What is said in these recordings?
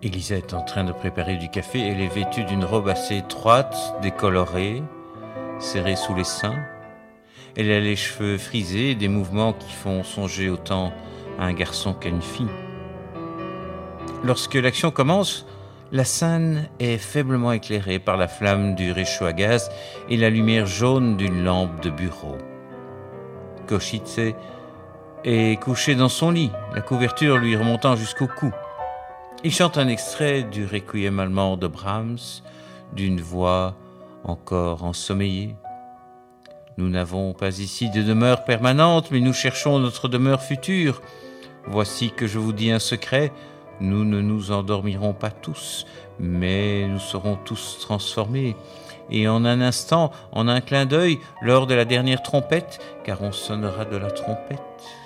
Elisa est en train de préparer du café. Elle est vêtue d'une robe assez étroite, décolorée, serrée sous les seins. Elle a les cheveux frisés et des mouvements qui font songer autant à un garçon qu'à une fille. Lorsque l'action commence, la scène est faiblement éclairée par la flamme du réchaud à gaz et la lumière jaune d'une lampe de bureau. Košice est couché dans son lit, la couverture lui remontant jusqu'au cou. Il chante un extrait du Requiem allemand de Brahms, d'une voix encore ensommeillée. Nous n'avons pas ici de demeure permanente, mais nous cherchons notre demeure future. Voici que je vous dis un secret, nous ne nous endormirons pas tous, mais nous serons tous transformés. Et en un instant, en un clin d'œil, lors de la dernière trompette, car on sonnera de la trompette.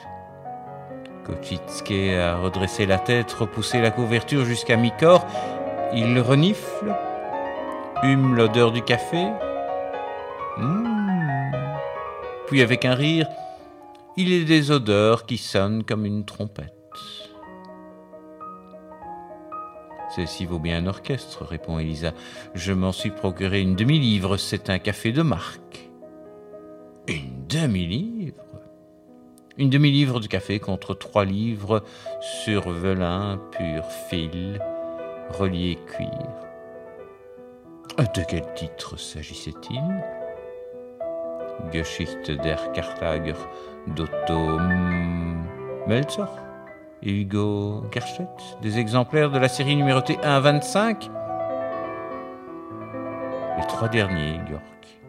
Košice a redressé la tête, repoussé la couverture jusqu'à mi-corps. Il renifle, hume l'odeur du café. Puis avec un rire, il est des odeurs qui sonnent comme une trompette. Ceci vaut bien un orchestre, répond Elisa. Je m'en suis procuré une demi-livre, c'est un café de marque. Une demi-livre ? Une demi-livre de café contre 3 livres sur velin pur fil, relié cuir. De quel titre s'agissait-il ? Geschichte der Karthager d'Otto Melzer et Hugo Gerstedt, des exemplaires de la série numérotée 1 à 25. Les 3 derniers, York.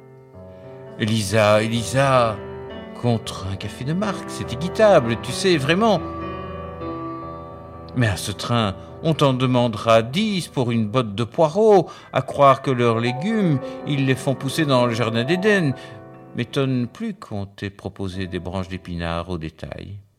Elisa, contre un café de marque, c'est équitable, tu sais, vraiment. Mais à ce train, on t'en demandera 10 pour une botte de poireaux, à croire que leurs légumes, ils les font pousser dans le jardin d'Éden. M'étonne plus qu'on t'ait proposé des branches d'épinards au détail.